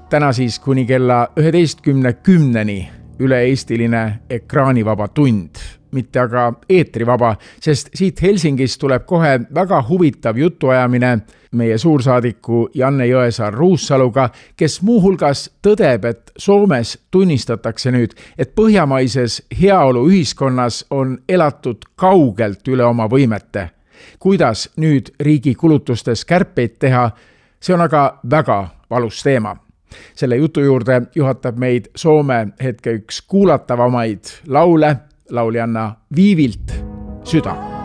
Täna siis kuni kella 11:10 üle-eestiline ekraanivaba tund, mitte aga eetrivaba, sest siit Helsingist tuleb kohe väga huvitav jutuajamine meie suursaadiku Janne Jõesaar-Ruussaluga, kes muuhulgas tõdeb, et Soomes tunnistatakse nüüd, et põhjamaises heaoluühiskonnas on elatud kaugelt üle oma võimete. Kuidas nüüd riigi kulutustes kärpeid teha, see on aga väga valus teema. Selle jutu juurde juhatab meid Soome hetke üks kuulatavamaid laule, lauljanna Viivilt Süda.